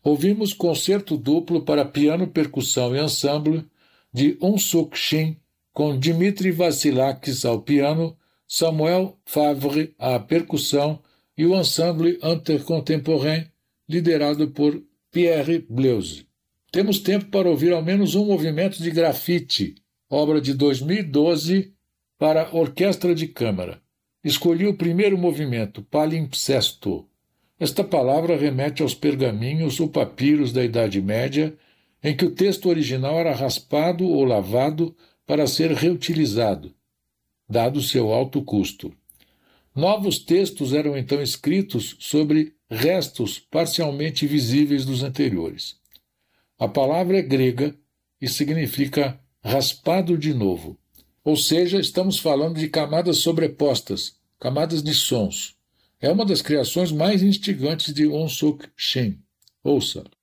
Ouvimos concerto duplo para piano, percussão e ensemble de Unsuk Shin, com Dmitri Vassilakis ao piano, Samuel Favre à percussão e o ensemble intercontemporain, liderado por Pierre Bleuze. Temos tempo para ouvir ao menos um movimento de grafite, obra de 2012 para orquestra de câmara. Escolhi o primeiro movimento, palimpsesto. Esta palavra remete aos pergaminhos ou papiros da Idade Média, em que o texto original era raspado ou lavado para ser reutilizado, dado seu alto custo. Novos textos eram então escritos sobre restos parcialmente visíveis dos anteriores. A palavra é grega e significa raspado de novo. Ou seja, estamos falando de camadas sobrepostas, camadas de sons. É uma das criações mais instigantes de Unsuk Shin. Ouça.